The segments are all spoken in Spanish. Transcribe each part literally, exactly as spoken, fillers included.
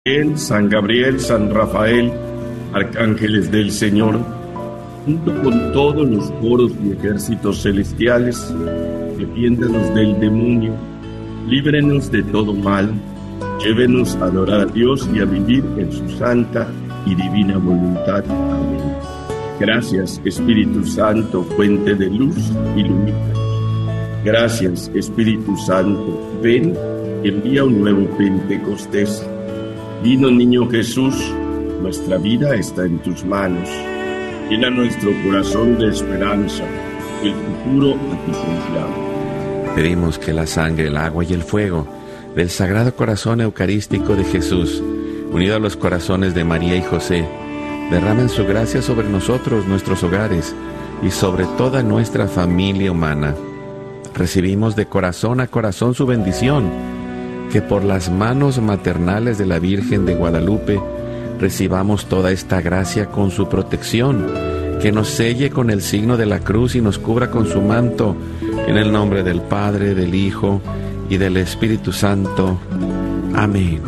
Él, San Gabriel, San Rafael, arcángeles del Señor, junto con todos los coros y ejércitos celestiales, defiéndanos del demonio, líbrenos de todo mal, llévenos a adorar a Dios y a vivir en su santa y divina voluntad. Amén. Gracias, Espíritu Santo, fuente de luz, ilumínanos. Gracias, Espíritu Santo, ven y envía un nuevo Pentecostés. Vino niño Jesús, nuestra vida está en tus manos. Llena nuestro corazón de esperanza, el futuro a ti confiamos. Pedimos que la sangre, el agua y el fuego del Sagrado Corazón Eucarístico de Jesús, unido a los corazones de María y José, derramen su gracia sobre nosotros, nuestros hogares y sobre toda nuestra familia humana. Recibimos de corazón a corazón su bendición, que por las manos maternales de la Virgen de Guadalupe recibamos toda esta gracia con su protección, que nos selle con el signo de la cruz y nos cubra con su manto, en el nombre del Padre, del Hijo y del Espíritu Santo. Amén.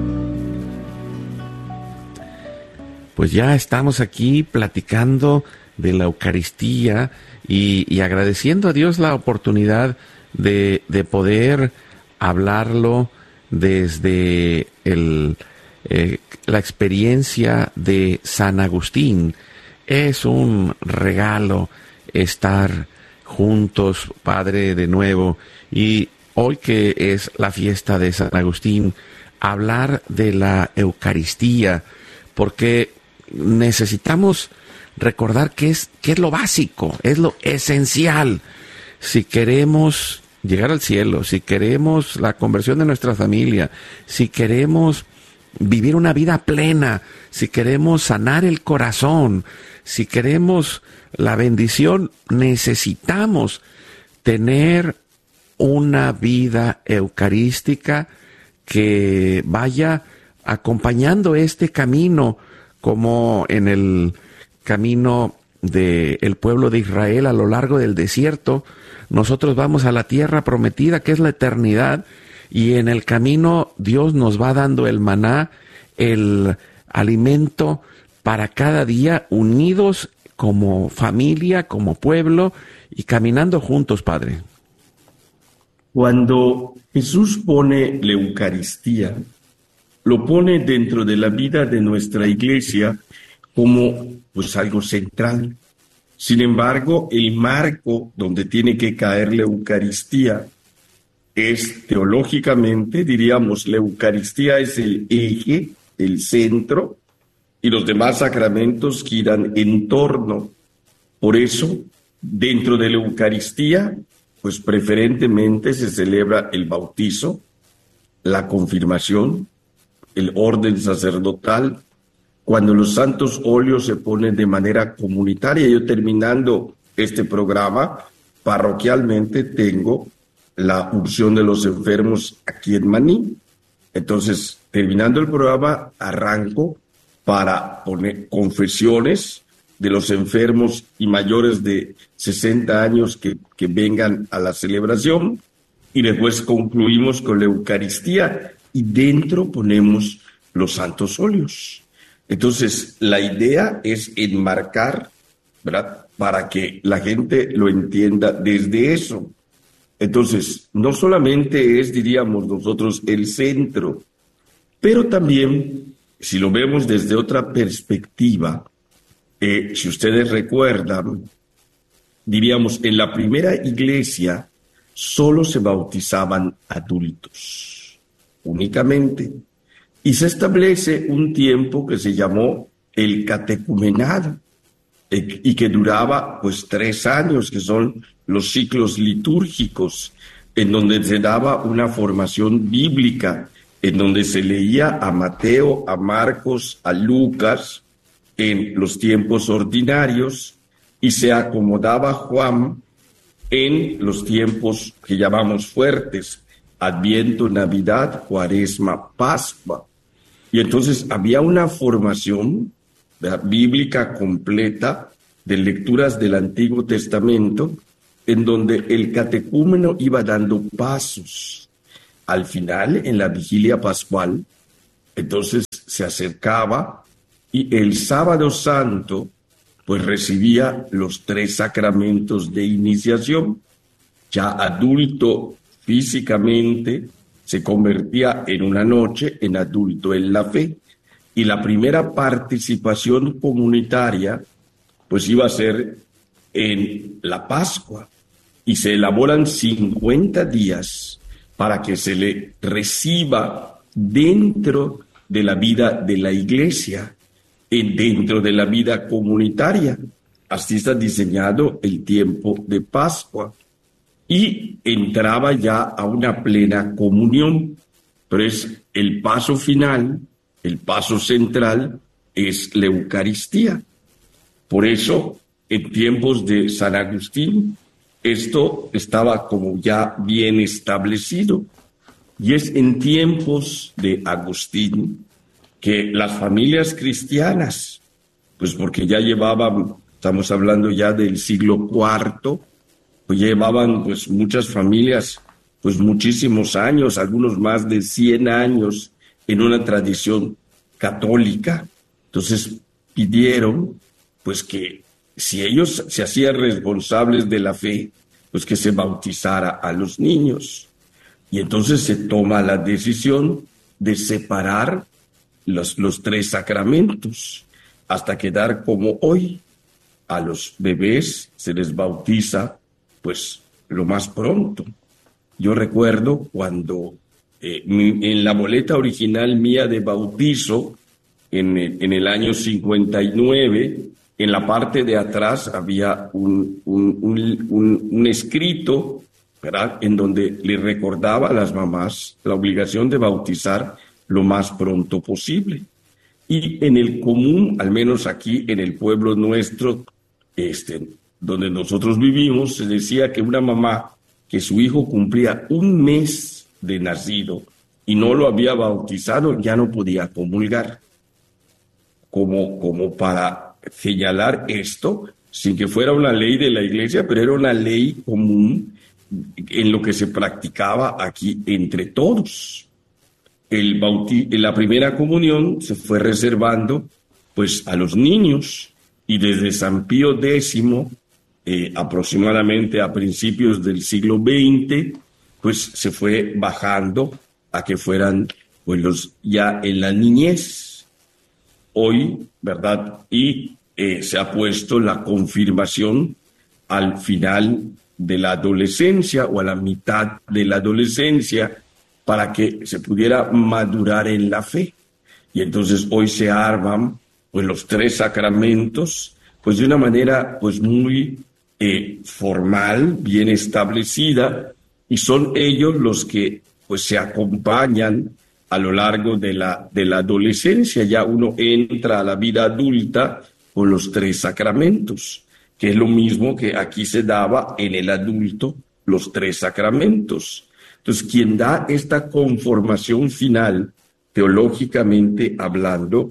Pues ya estamos aquí platicando de la Eucaristía y, y agradeciendo a Dios la oportunidad de, de poder hablarlo desde el, eh, la experiencia de San Agustín. Es un regalo estar juntos, Padre, de nuevo, y hoy que es la fiesta de San Agustín, hablar de la Eucaristía, porque necesitamos recordar que es, que es lo básico, es lo esencial. Si queremos llegar al cielo, si queremos la conversión de nuestra familia, si queremos vivir una vida plena, si queremos sanar el corazón, si queremos la bendición, necesitamos tener una vida eucarística que vaya acompañando este camino, como en el camino del pueblo de Israel a lo largo del desierto. Nosotros vamos a la tierra prometida, que es la eternidad, y en el camino Dios nos va dando el maná, el alimento para cada día, unidos como familia, como pueblo, y caminando juntos, Padre. Cuando Jesús pone la Eucaristía, lo pone dentro de la vida de nuestra iglesia como pues algo central. Sin embargo, el marco donde tiene que caer la Eucaristía es teológicamente, diríamos, la Eucaristía es el eje, el centro, y los demás sacramentos giran en torno. Por eso, dentro de la Eucaristía, pues preferentemente se celebra el bautizo, la confirmación, el orden sacerdotal, cuando los santos óleos se ponen de manera comunitaria. Yo, terminando este programa, parroquialmente tengo la unción de los enfermos aquí en Maní. Entonces, terminando el programa, arranco para poner confesiones de los enfermos y mayores de sesenta años que, que vengan a la celebración, y después concluimos con la Eucaristía y dentro ponemos los santos óleos. Entonces, la idea es enmarcar, ¿verdad?, para que la gente lo entienda desde eso. Entonces, no solamente es, diríamos nosotros, el centro, pero también, si lo vemos desde otra perspectiva, eh, si ustedes recuerdan, diríamos, en la primera iglesia solo se bautizaban adultos, únicamente. Y se establece un tiempo que se llamó el catecumenado eh, y que duraba pues tres años, que son los ciclos litúrgicos, en donde se daba una formación bíblica, en donde se leía a Mateo, a Marcos, a Lucas en los tiempos ordinarios y se acomodaba Juan en los tiempos que llamamos fuertes, Adviento, Navidad, Cuaresma, Pascua. Y entonces había una formación, ¿verdad?, bíblica completa de lecturas del Antiguo Testamento, en donde el catecúmeno iba dando pasos. Al final, en la vigilia pascual, Entonces se acercaba y el sábado santo pues recibía los tres sacramentos de iniciación. Ya adulto físicamente, se convertía en una noche en adulto en la fe. Y la primera participación comunitaria pues iba a ser en la Pascua. Y se elaboran cincuenta días para que se le reciba dentro de la vida de la iglesia, dentro de la vida comunitaria. Así está diseñado el tiempo de Pascua. Y entraba ya a una plena comunión. Pero es el paso final, el paso central, es la Eucaristía. Por eso, en tiempos de San Agustín, esto estaba como ya bien establecido. Y es en tiempos de Agustín que las familias cristianas, pues porque ya llevaban, estamos hablando ya del siglo cuarto, pues llevaban pues muchas familias, pues muchísimos años, algunos más de cien años en una tradición católica. Entonces pidieron pues que si ellos se hacían responsables de la fe, pues que se bautizara a los niños. Y entonces se toma la decisión de separar los, los tres sacramentos hasta quedar como hoy. A los bebés se les bautiza pues lo más pronto. Yo recuerdo cuando eh, en la boleta original mía de bautizo, en el, en el año cincuenta y nueve, en la parte de atrás había un, un, un, un, un escrito, ¿verdad?, en donde le recordaba a las mamás la obligación de bautizar lo más pronto posible. Y en el común, al menos aquí en el pueblo nuestro, este, donde nosotros vivimos, se decía que una mamá que su hijo cumplía un mes de nacido y no lo había bautizado, ya no podía comulgar. Como, como para señalar esto, sin que fuera una ley de la iglesia, pero era una ley común en lo que se practicaba aquí entre todos. El bauti- la primera comunión se fue reservando pues a los niños, y desde San Pío X, eh, aproximadamente a principios del siglo veinte, pues se fue bajando a que fueran pues los ya en la niñez. Hoy, ¿verdad? Y eh, se ha puesto la confirmación al final de la adolescencia o a la mitad de la adolescencia para que se pudiera madurar en la fe. Y entonces hoy se arman pues los tres sacramentos pues de una manera pues muy eh, formal, bien establecida, y son ellos los que pues se acompañan a lo largo de la, de la adolescencia. Ya uno entra a la vida adulta con los tres sacramentos, que es lo mismo que aquí se daba en el adulto, los tres sacramentos. Entonces, quien da esta conformación final, teológicamente hablando,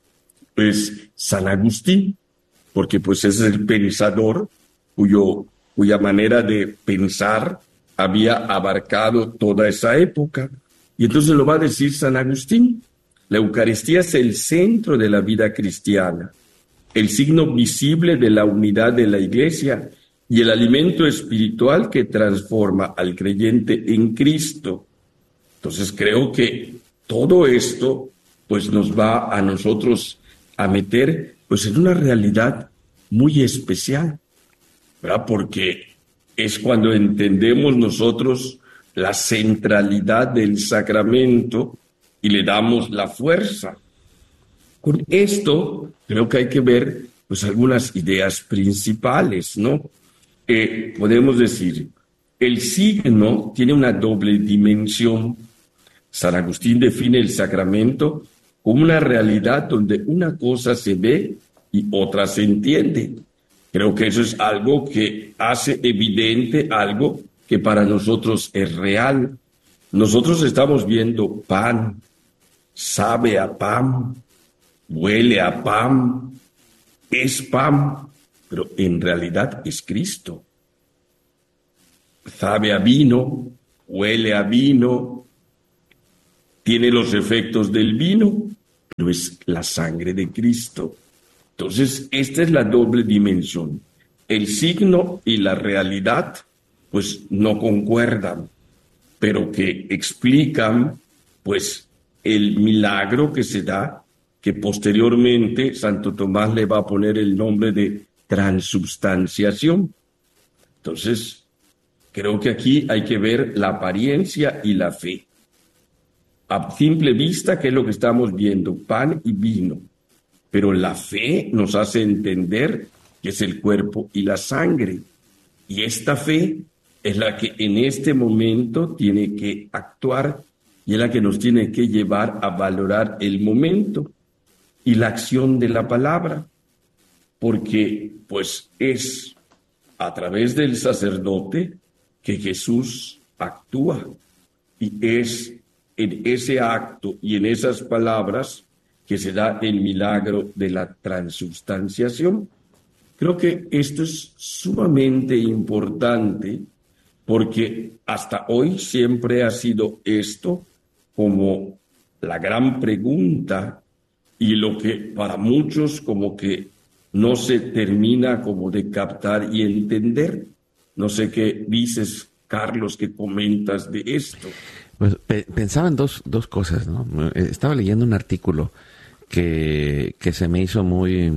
es San Agustín, porque pues es el pensador cuyo, cuya manera de pensar había abarcado toda esa época. Y entonces lo va a decir San Agustín: la Eucaristía es el centro de la vida cristiana, el signo visible de la unidad de la Iglesia y el alimento espiritual que transforma al creyente en Cristo. Entonces creo que todo esto pues nos va a nosotros a meter pues en una realidad muy especial, ¿verdad? Porque es cuando entendemos nosotros la centralidad del sacramento y le damos la fuerza. Con esto creo que hay que ver pues algunas ideas principales, ¿no? Eh, podemos decir, el signo tiene una doble dimensión. San Agustín define el sacramento como una realidad donde una cosa se ve y otra se entiende. Creo que eso es algo que hace evidente algo que para nosotros es real. Nosotros estamos viendo pan, sabe a pan, huele a pan, es pan, pero en realidad es Cristo. Sabe a vino, huele a vino, tiene los efectos del vino, pero es la sangre de Cristo. Entonces, esta es la doble dimensión. El signo y la realidad, pues, no concuerdan, pero que explican, pues, el milagro que se da, que posteriormente Santo Tomás le va a poner el nombre de transubstanciación. Entonces, creo que aquí hay que ver la apariencia y la fe. A simple vista, ¿qué es lo que estamos viendo? Pan y vino. Pero la fe nos hace entender que es el cuerpo y la sangre. Y esta fe es la que en este momento tiene que actuar y es la que nos tiene que llevar a valorar el momento y la acción de la palabra. Porque, pues, es a través del sacerdote que Jesús actúa. Y es en ese acto y en esas palabras que se da el milagro de la transubstanciación. Creo que esto es sumamente importante porque hasta hoy siempre ha sido esto como la gran pregunta y lo que para muchos como que no se termina como de captar y entender. No sé qué dices, Carlos, qué comentas de esto. Pues pensaba en dos, dos cosas, ¿no? Estaba leyendo un artículo que, que se me hizo muy,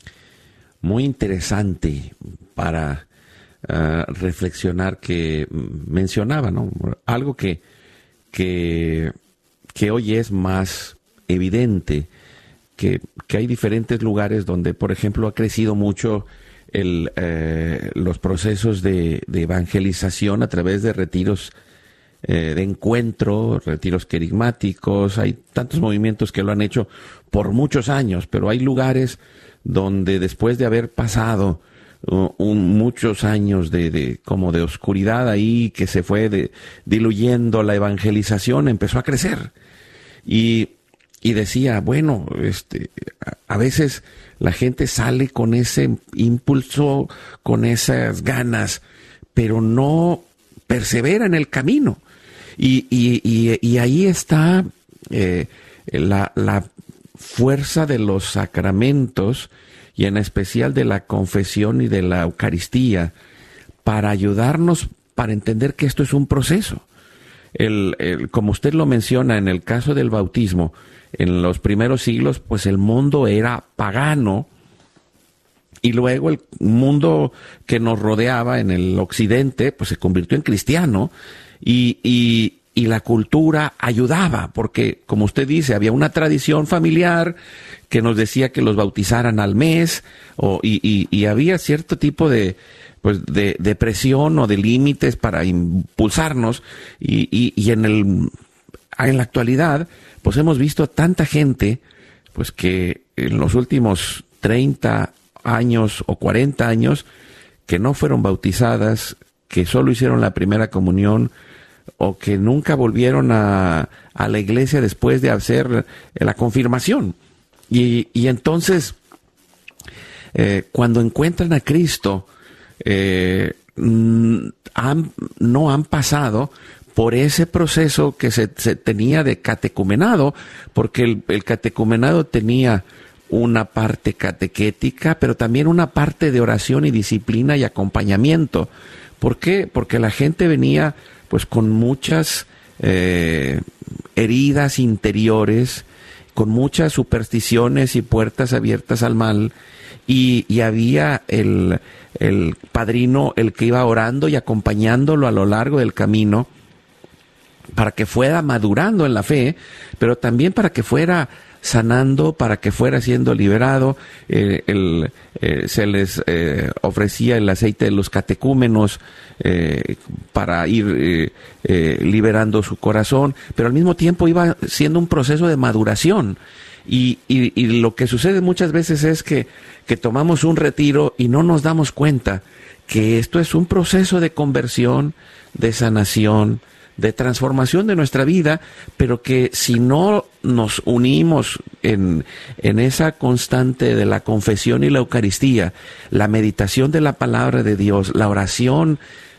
muy interesante para uh, reflexionar, que mencionaba, ¿no? Algo que, que, que hoy es más evidente, que, que hay diferentes lugares donde, por ejemplo, ha crecido mucho el, eh, los procesos de, de evangelización a través de retiros eh, de encuentro, retiros querigmáticos. Hay tantos movimientos que lo han hecho por muchos años, pero hay lugares donde después de haber pasado uh, un, muchos años de, de como de oscuridad ahí, que se fue de, diluyendo, la evangelización empezó a crecer. Y Y decía, bueno, este, a veces la gente sale con ese impulso, con esas ganas, pero no persevera en el camino. Y, y, y, y ahí está eh, la, la fuerza de los sacramentos, y en especial de la confesión y de la Eucaristía, para ayudarnos, para entender que esto es un proceso. El, el, como usted lo menciona, en el caso del bautismo, en los primeros siglos, pues el mundo era pagano, y luego el mundo que nos rodeaba en el occidente, pues se convirtió en cristiano, y, y, y la cultura ayudaba, porque, como usted dice, había una tradición familiar que nos decía que los bautizaran al mes, o, y, y, y había cierto tipo de, pues de, de presión o de límites para impulsarnos, y, y, y en el, en la actualidad, pues hemos visto a tanta gente, pues que en los últimos treinta años o cuarenta años, que no fueron bautizadas, que solo hicieron la primera comunión, o que nunca volvieron a, a la iglesia después de hacer la confirmación. Y, y entonces, eh, cuando encuentran a Cristo, eh, han, no han pasado por ese proceso que se, se tenía de catecumenado, porque el, el catecumenado tenía una parte catequética, pero también una parte de oración y disciplina y acompañamiento. ¿Por qué? Porque la gente venía pues con muchas eh, heridas interiores, con muchas supersticiones y puertas abiertas al mal, y, y había el, el padrino, el que iba orando y acompañándolo a lo largo del camino, para que fuera madurando en la fe, pero también para que fuera sanando, para que fuera siendo liberado. Eh, el, eh, se les eh, ofrecía el aceite de los catecúmenos eh, para ir eh, eh, liberando su corazón, pero al mismo tiempo iba siendo un proceso de maduración. Y, y, y lo que sucede muchas veces es que, que tomamos un retiro y no nos damos cuenta que esto es un proceso de conversión, de sanación, de transformación de nuestra vida, pero que si no nos unimos en, en esa constante de la confesión y la Eucaristía, la meditación de la palabra de Dios, la oración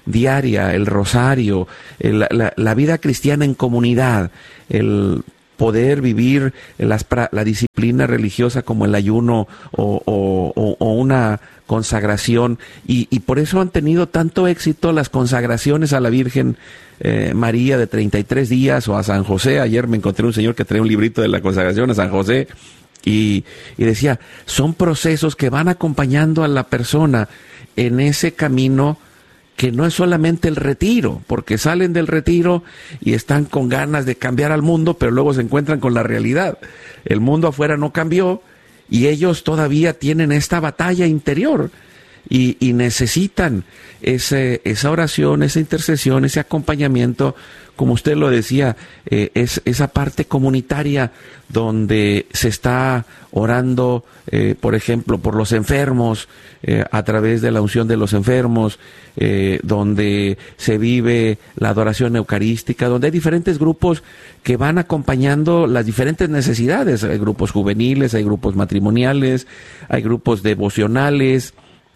diaria, el rosario, el, la, la vida cristiana en comunidad, el poder vivir las, la disciplina religiosa como el ayuno o, o, o una consagración, y, y por eso han tenido tanto éxito las consagraciones a la Virgen eh, María de treinta y tres días, o a San José. Ayer me encontré un señor que traía un librito de la consagración a San José, y, y decía, son procesos que van acompañando a la persona en ese camino, que no es solamente el retiro, porque salen del retiro y están con ganas de cambiar al mundo, pero luego se encuentran con la realidad. El mundo afuera no cambió y ellos todavía tienen esta batalla interior y, y necesitan ese, esa oración, esa intercesión, ese acompañamiento, como usted lo decía, eh, es esa parte comunitaria donde se está orando, eh, por ejemplo, por los enfermos, eh, a través de la unción de los enfermos, eh, donde se vive la adoración eucarística, donde hay diferentes grupos que van acompañando las diferentes necesidades. Hay grupos juveniles, hay grupos matrimoniales, hay grupos devocionales,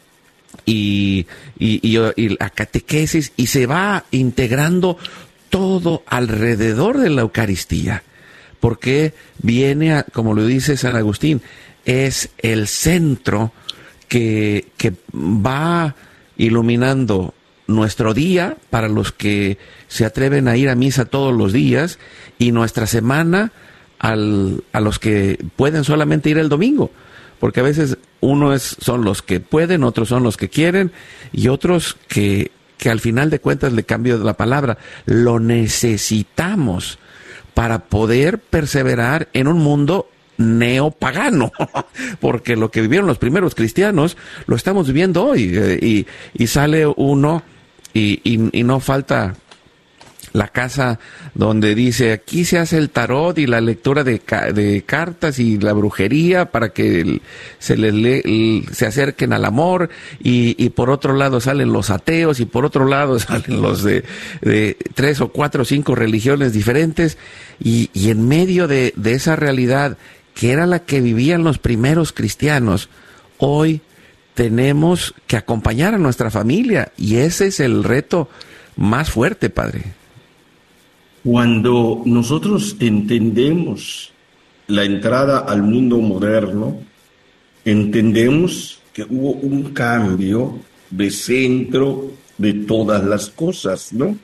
y, y, y, y la catequesis, y se va integrando todo alrededor de la Eucaristía, porque viene, a, como lo dice San Agustín, es el centro que, que va iluminando nuestro día para los que se atreven a ir a misa todos los días, y nuestra semana al, a los que pueden solamente ir el domingo, porque a veces uno es, son los que pueden, otros son los que quieren, y otros que que al final de cuentas, le cambio la palabra, lo necesitamos para poder perseverar en un mundo neopagano, porque lo que vivieron los primeros cristianos lo estamos viviendo hoy, eh, y, y sale uno y, y, y no falta la casa donde dice, aquí se hace el tarot y la lectura de, de cartas y la brujería para que el, se les le, se acerquen al amor, y, y por otro lado salen los ateos, y por otro lado salen los de, de tres o cuatro o cinco religiones diferentes, y, y en medio de, de esa realidad que era la que vivían los primeros cristianos, hoy tenemos que acompañar a nuestra familia, y ese es el reto más fuerte, padre. Cuando nosotros entendemos la entrada al mundo moderno, entendemos que hubo un cambio de centro de todas las cosas, ¿no?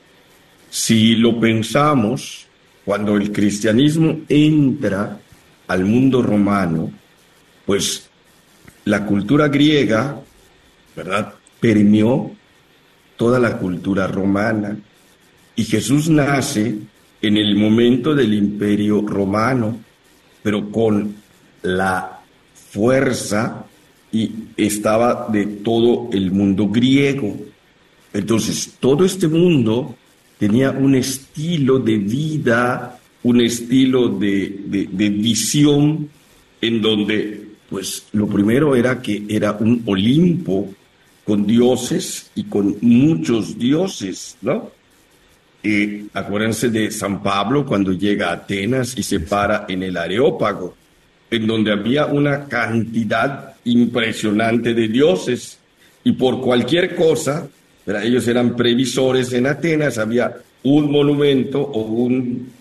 Si lo pensamos, cuando el cristianismo entra al mundo romano, pues la cultura griega, ¿verdad?, permeó toda la cultura romana. Y Jesús nace en el momento del Imperio Romano, pero con la fuerza, y estaba de todo el mundo griego. Entonces, todo este mundo tenía un estilo de vida, un estilo de, de, de visión, en donde, pues, lo primero era que era un Olimpo con dioses y con muchos dioses, ¿no? Eh, acuérdense de San Pablo cuando llega a Atenas y se para en el Areópago, en donde había una cantidad impresionante de dioses, y por cualquier cosa, ¿verdad?, ellos eran previsores en Atenas, había un monumento o un,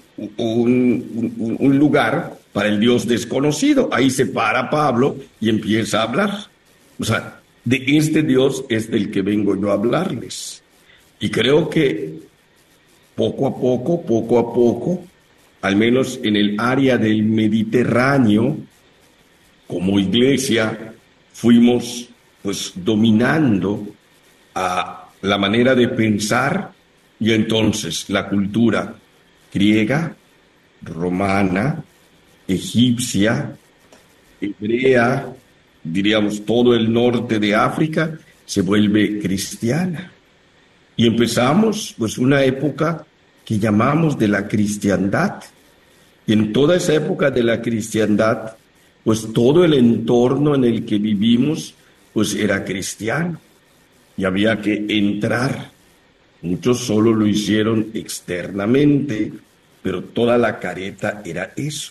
un, un, un lugar para el dios desconocido. Ahí se para Pablo y empieza a hablar. O sea, de este Dios es del que vengo yo a hablarles. Y creo que poco a poco, poco a poco, al menos en el área del Mediterráneo, como iglesia, fuimos pues dominando a la manera de pensar, y entonces la cultura griega, romana, egipcia, hebrea, diríamos todo el norte de África, se vuelve cristiana. Y empezamos pues una época que llamamos de la cristiandad. Y en toda esa época de la cristiandad, pues todo el entorno en el que vivimos pues era cristiano. Y había que entrar. Muchos solo lo hicieron externamente, pero toda la careta era eso.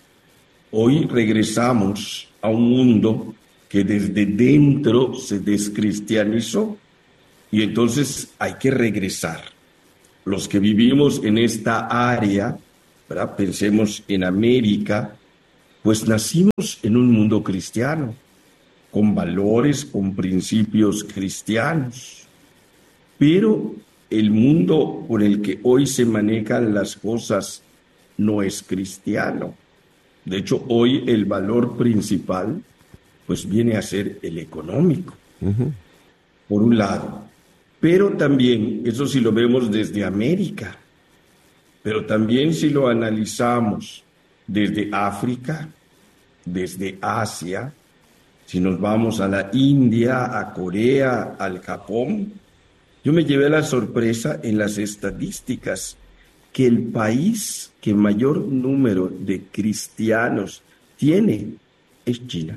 Hoy regresamos a un mundo que desde dentro se descristianizó. Y entonces hay que regresar. Los que vivimos en esta área, ¿verdad? Pensemos en América, pues nacimos en un mundo cristiano, con valores, con principios cristianos. Pero el mundo por el que hoy se manejan las cosas no es cristiano. De hecho, hoy el valor principal pues viene a ser el económico, uh-huh. por un lado. Pero también, eso sí lo vemos desde América, pero también si lo analizamos desde África, desde Asia, si nos vamos a la India, a Corea, al Japón, yo me llevé la sorpresa en las estadísticas que el país que mayor número de cristianos tiene es China.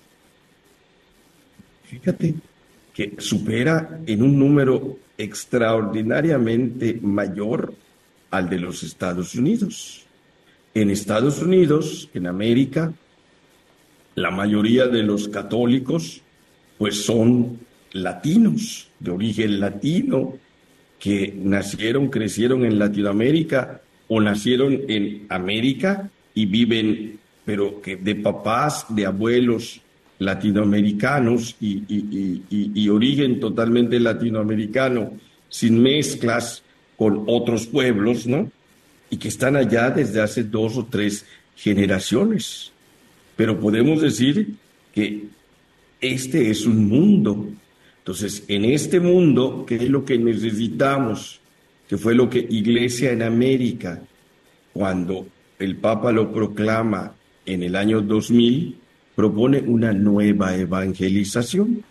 Fíjate que supera en un número extraordinariamente mayor al de los Estados Unidos. En Estados Unidos, en América, la mayoría de los católicos pues son latinos, de origen latino, que nacieron, crecieron en Latinoamérica o nacieron en América y viven, pero que de papás, de abuelos latinoamericanos y, y, y, y origen totalmente latinoamericano, sin mezclas con otros pueblos, ¿no? Y que están allá desde hace dos o tres generaciones. Pero podemos decir que este es un mundo. Entonces, en este mundo, ¿qué es lo que necesitamos? Que fue lo que Iglesia en América, cuando el Papa lo proclama en el año dos mil, propone una nueva evangelización.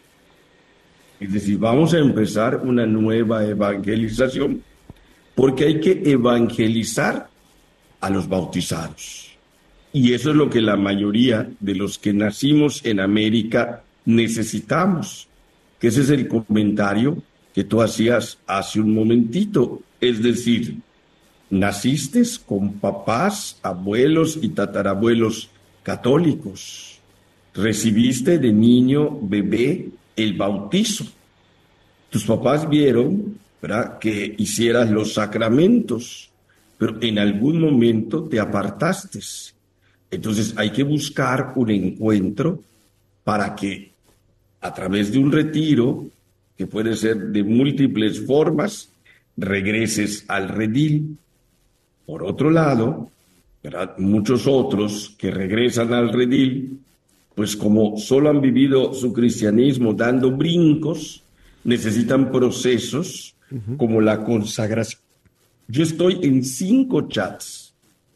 Es decir, vamos a empezar una nueva evangelización porque hay que evangelizar a los bautizados. Y eso es lo que la mayoría de los que nacimos en América necesitamos. Que ese es el comentario que tú hacías hace un momentito. Es decir, naciste con papás, abuelos y tatarabuelos católicos. Recibiste de niño, bebé, el bautizo. Tus papás vieron, ¿verdad?, que hicieras los sacramentos, pero en algún momento te apartaste. Entonces hay que buscar un encuentro para que a través de un retiro, que puede ser de múltiples formas, regreses al redil. Por otro lado, ¿verdad?, muchos otros que regresan al redil, pues como solo han vivido su cristianismo dando brincos, necesitan procesos uh-huh. como la consagración. Yo estoy en cinco chats,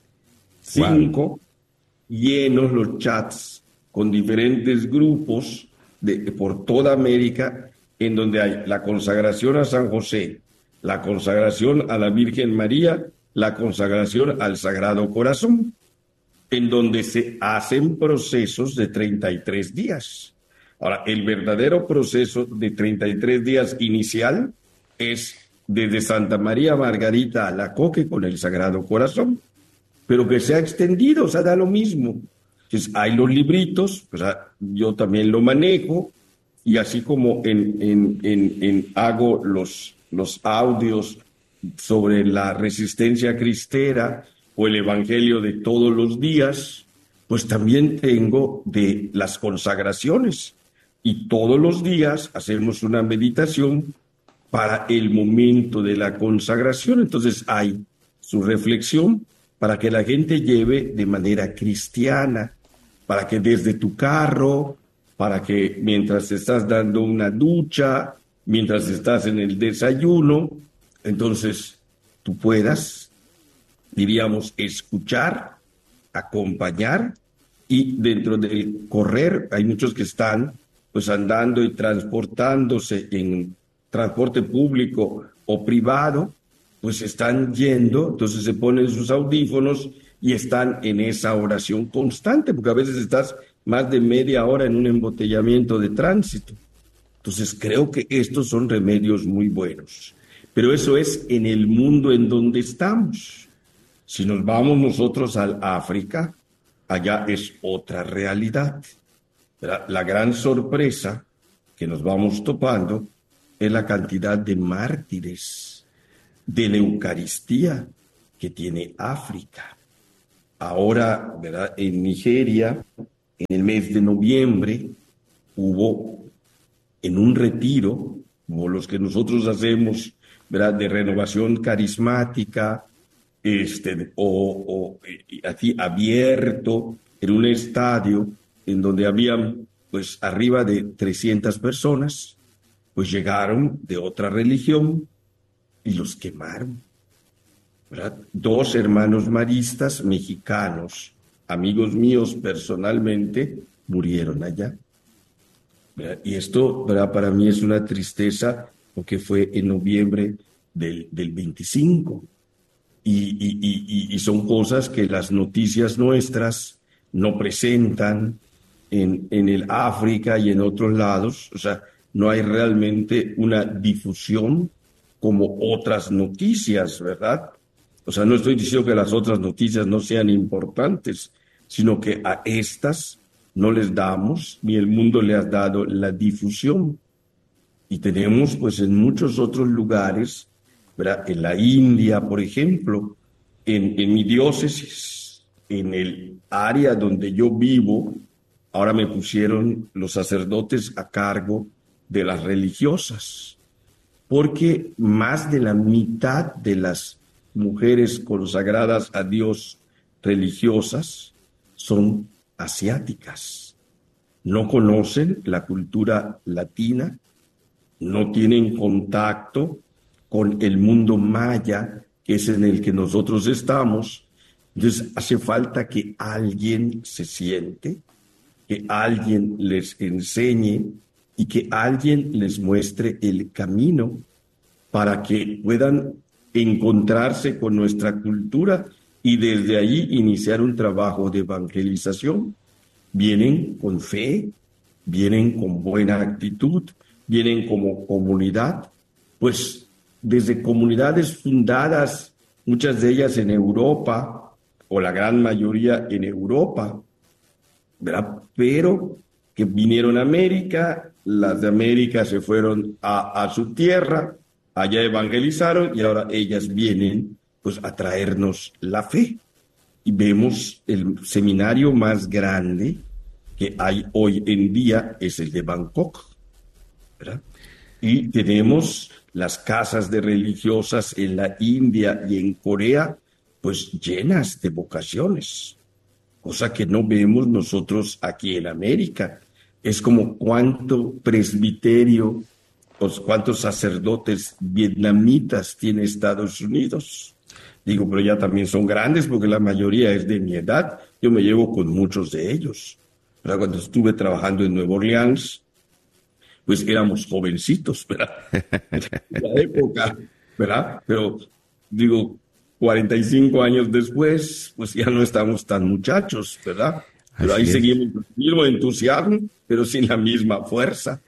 cinco, wow. llenos los chats con diferentes grupos de, por toda América, en donde hay la consagración a San José, la consagración a la Virgen María, la consagración al Sagrado Corazón, en donde se hacen procesos de treinta y tres días. Ahora, el verdadero proceso de treinta y tres días inicial es desde Santa María Margarita Alacoque con el Sagrado Corazón, pero que se ha extendido, o sea, da lo mismo. Entonces, hay los libritos, o sea, yo también lo manejo, y así como en, en, en, en hago los, los audios sobre la resistencia cristera o el evangelio de todos los días, pues también tengo de las consagraciones. Y todos los días hacemos una meditación para el momento de la consagración. Entonces hay su reflexión para que la gente lleve de manera cristiana, para que desde tu carro, para que mientras estás dando una ducha, mientras estás en el desayuno, entonces tú puedas, diríamos, escuchar, acompañar, y dentro del correr hay muchos que están pues andando y transportándose en transporte público o privado, pues están yendo, entonces se ponen sus audífonos y están en esa oración constante, porque a veces estás más de media hora en un embotellamiento de tránsito. Entonces creo que estos son remedios muy buenos, pero eso es en el mundo en donde estamos. Si nos vamos nosotros al África, allá es otra realidad. La gran sorpresa que nos vamos topando es la cantidad de mártires de la Eucaristía que tiene África. Ahora, ¿verdad? En Nigeria, en el mes de noviembre, hubo en un retiro, como los que nosotros hacemos, ¿verdad? De renovación carismática, este, o, o así abierto, en un estadio en donde habían pues arriba de trescientas personas, pues llegaron de otra religión y los quemaron, ¿verdad? Dos hermanos maristas mexicanos, amigos míos personalmente, murieron allá, ¿verdad? Y esto, ¿verdad? Para mí es una tristeza porque fue en noviembre del, del veinticinco. Y, y, y, y son cosas que las noticias nuestras no presentan en, en el África y en otros lados. O sea, no hay realmente una difusión como otras noticias, ¿verdad? O sea, no estoy diciendo que las otras noticias no sean importantes, sino que a estas no les damos, ni el mundo le ha dado la difusión. Y tenemos, pues, en muchos otros lugares, ¿verdad? En la India, por ejemplo, en, en mi diócesis, en el área donde yo vivo, ahora me pusieron los sacerdotes a cargo de las religiosas, porque más de la mitad de las mujeres consagradas a Dios religiosas son asiáticas. No conocen la cultura latina, no tienen contacto con el mundo maya, que es en el que nosotros estamos. Entonces hace falta que alguien se siente, que alguien les enseñe y que alguien les muestre el camino para que puedan encontrarse con nuestra cultura y desde ahí iniciar un trabajo de evangelización. Vienen con fe, vienen con buena actitud, vienen como comunidad, pues desde comunidades fundadas, muchas de ellas en Europa, o la gran mayoría en Europa, ¿verdad? Pero que vinieron a América, las de América se fueron a, a su tierra, allá evangelizaron y ahora ellas vienen pues a traernos la fe. Y vemos el seminario más grande que hay hoy en día es el de Bangkok, ¿verdad? Y tenemos las casas de religiosas en la India y en Corea, pues llenas de vocaciones, cosa que no vemos nosotros aquí en América. Es como cuánto presbiterio, pues cuántos sacerdotes vietnamitas tiene Estados Unidos. Digo, pero ya también son grandes porque la mayoría es de mi edad. Yo me llevo con muchos de ellos. ¿Verdad? Cuando estuve trabajando en Nueva Orleans, pues éramos jovencitos, ¿verdad? En la época, ¿verdad? Pero digo, cuarenta y cinco años después, pues ya no estamos tan muchachos, ¿verdad? Pero Así ahí es. seguimos con el mismo entusiasmo, pero sin la misma fuerza.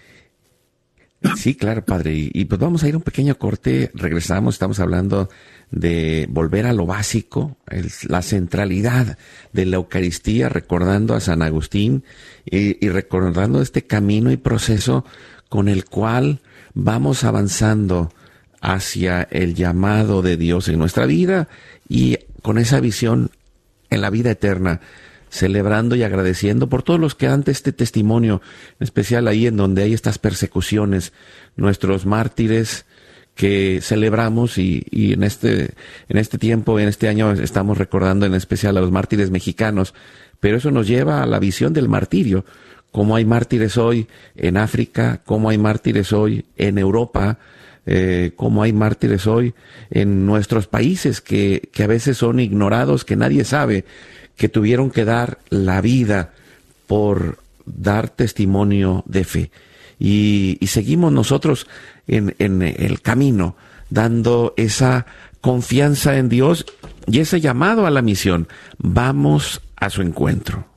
Sí, claro, padre. Y, y pues vamos a ir a un pequeño corte. Regresamos, estamos hablando de volver a lo básico, el, la centralidad de la Eucaristía, recordando a San Agustín y, y recordando este camino y proceso con el cual vamos avanzando hacia el llamado de Dios en nuestra vida y con esa visión en la vida eterna, celebrando y agradeciendo por todos los que dan este testimonio, en especial ahí en donde hay estas persecuciones, nuestros mártires que celebramos y, y en este en este tiempo, en este año estamos recordando en especial a los mártires mexicanos, pero eso nos lleva a la visión del martirio, cómo hay mártires hoy en África, cómo hay mártires hoy en Europa, eh, cómo hay mártires hoy en nuestros países que, que a veces son ignorados, que nadie sabe, que tuvieron que dar la vida por dar testimonio de fe. Y, y seguimos nosotros en, en el camino, dando esa confianza en Dios y ese llamado a la misión. Vamos a su encuentro.